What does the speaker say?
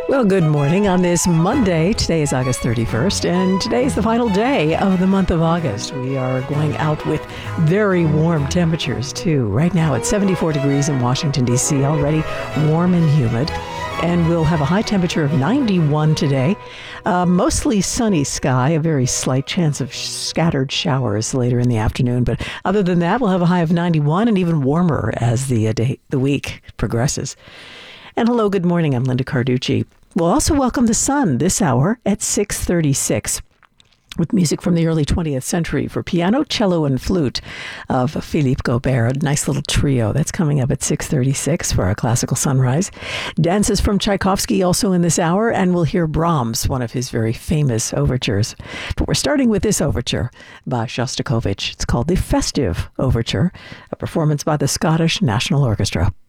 Well, good morning on this Monday. Today is August 31st, and today is the final day of the month of August. We are going out with very warm temperatures, too. Right now, it's 74 degrees in Washington, D.C., already warm and humid. And we'll have a high temperature of 91 today. Mostly sunny sky, a very slight chance of scattered showers later in the afternoon. But other than that, we'll have a high of 91 and even warmer as the week progresses. And hello, good morning. I'm Linda Carducci. We'll also welcome the sun this hour at 6:36 with music from the early 20th century for piano, cello, and flute of Philippe Gaubert, a nice little trio. That's coming up at 6:36 for our classical sunrise. Dances from Tchaikovsky also in this hour, and we'll hear Brahms, one of his very famous overtures. But we're starting with this overture by Shostakovich. It's called the Festive Overture, a performance by the Scottish National Orchestra.